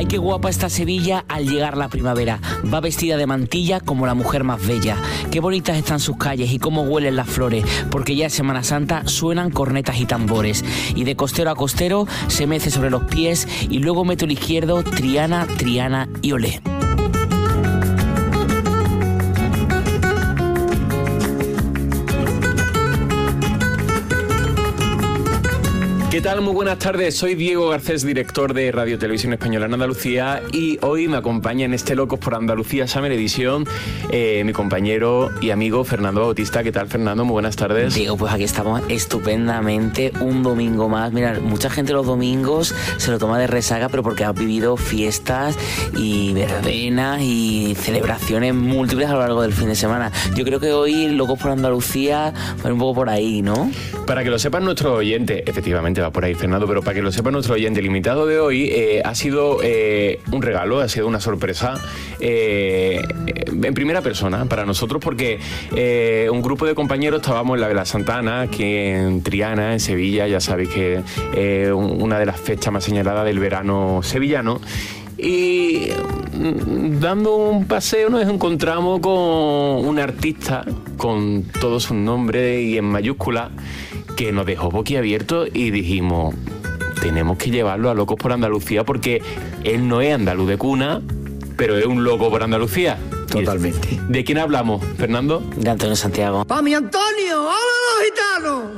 qué guapa está Sevilla al llegar la primavera. Va vestida de mantilla como la mujer más bella. Qué bonitas están sus calles y cómo huelen las flores, porque ya en Semana Santa suenan cornetas y tambores. Y de costero a costero se mece sobre los pies y luego mete el izquierdo, Triana, Triana y olé. ¿Qué tal? Muy buenas tardes, soy Diego Garcés, director de Radio Televisión Española en Andalucía, y hoy me acompaña en este Locos por Andalucía Summer Edition mi compañero y amigo Fernando Bautista. ¿Qué tal, Fernando? Muy buenas tardes. Diego, pues aquí estamos estupendamente, un domingo más. Mira, mucha gente los domingos se lo toma de resaca, pero porque ha vivido fiestas y verbenas y celebraciones múltiples a lo largo del fin de semana. Yo creo que hoy Locos por Andalucía va un poco por ahí, ¿no? Para que lo sepan nuestros oyentes, efectivamente va por ahí, Fernando, pero para que lo sepa nuestro oyente, el invitado de hoy ha sido un regalo, ha sido una sorpresa en primera persona para nosotros, porque un grupo de compañeros estábamos en la Vela Santa Ana, aquí en Triana, en Sevilla. Ya sabéis que es una de las fechas más señaladas del verano sevillano. Y dando un paseo nos encontramos con un artista con todo su nombre y en mayúscula, que nos dejó boquiabiertos y dijimos, tenemos que llevarlo a Locos por Andalucía, porque él no es andaluz de cuna, pero es un loco por Andalucía. Totalmente. ¿De quién hablamos, Fernando? De Antonio Santiago. ¡Pa' mi Antonio! ¡Hola, los gitanos!